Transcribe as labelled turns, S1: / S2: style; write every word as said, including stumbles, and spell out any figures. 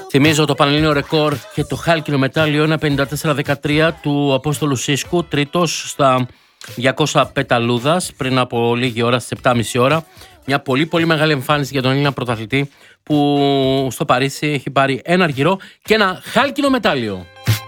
S1: Θυμίζω το πανελλήνιο ρεκόρ και το χάλκινο μετάλλιο ένα πενήντα τέσσερα δεκατρία του Απόστολου Σίσκου, τρίτος στα διακόσια πεταλούδας πριν από λίγη ώρα στις επτά και μισή ώρα. Μια πολύ πολύ μεγάλη εμφάνιση για τον Έλληνα πρωταθλητή που στο Παρίσι έχει πάρει ένα αργυρό και ένα χάλκινο μετάλλιο.